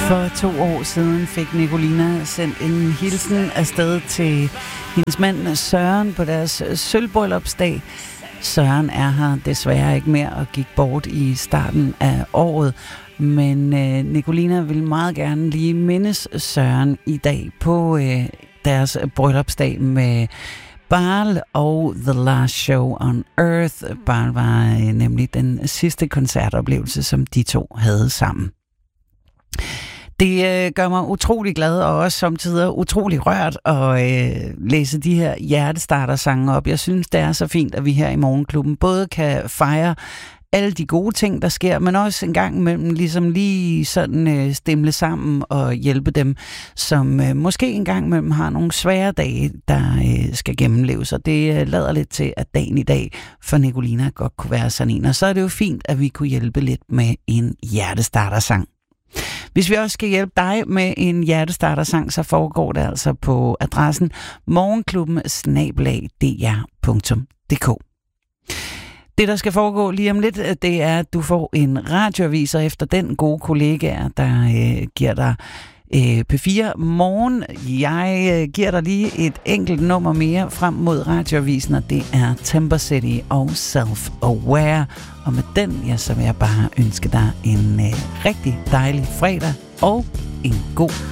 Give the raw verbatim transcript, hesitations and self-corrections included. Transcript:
For to år siden fik Nicolina sendt en hilsen afsted til hendes mand Søren på deres sølvbryllupsdag. Søren er her desværre ikke mere og gik bort i starten af året. Men øh, Nicolina vil meget gerne lige mindes Søren i dag på øh, deres bryllupsdag med Baal og The Last Show on Earth. Baal var øh, nemlig den sidste koncertoplevelse, som de to havde sammen. Det øh, gør mig utrolig glad og også samtidig utrolig rørt at øh, læse de her hjertestarter-sange op. Jeg synes, det er så fint, at vi her i Morgenklubben både kan fejre alle de gode ting, der sker, men også en gang imellem ligesom lige sådan øh, stemle sammen og hjælpe dem, som øh, måske en gang imellem har nogle svære dage, der øh, skal gennemleves. Og det øh, lader lidt til, at dagen i dag for Nicolina godt kunne være sådan en. Og så er det jo fint, at vi kunne hjælpe lidt med en hjertestarter-sang. Hvis vi også skal hjælpe dig med en hjertestarter-sang, så foregår det altså på adressen morgenklubben snabel-a d r punktum d k. Det, der skal foregå lige om lidt, det er, at du får en radioavis, og efter den gode kollega, der øh, giver dig øh, P fire morgen. Jeg øh, giver dig lige et enkelt nummer mere frem mod radioavisen, og det er Temper City og Self-Aware. Og med den, ja, så vil jeg bare ønske dig en øh, rigtig dejlig fredag og en god